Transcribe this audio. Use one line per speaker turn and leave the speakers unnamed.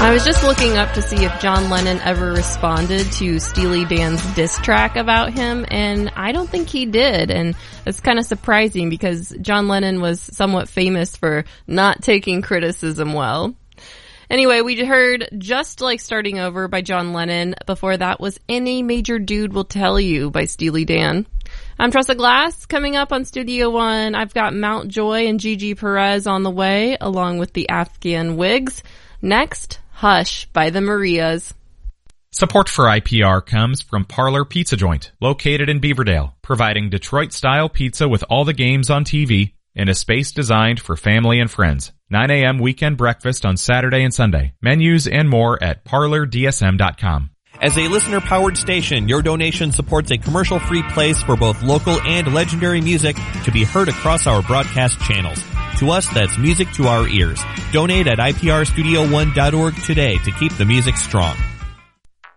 I was just looking up to see if John Lennon ever responded to Steely Dan's diss track about him, and I don't think he did, and it's kind of surprising because John Lennon was somewhat famous for not taking criticism well. Anyway, we heard Just Like Starting Over by John Lennon. Before that was Any Major Dude Will Tell You by Steely Dan. I'm Tressa Glass. Coming up on Studio One, I've got Mount Joy and Gigi Perez on the way, along with the Afghan Wigs. Next, Hush by the Marias.
Support for IPR comes from Parlor Pizza Joint, located in Beaverdale, providing Detroit-style pizza with all the games on TV in a space designed for family and friends. 9 a.m. weekend breakfast on Saturday and Sunday. Menus and more at parlordsm.com.
As a listener-powered station, your donation supports a commercial-free place for both local and legendary music to be heard across our broadcast channels. To us, that's music to our ears. Donate at iprstudio1.org today to keep the music strong.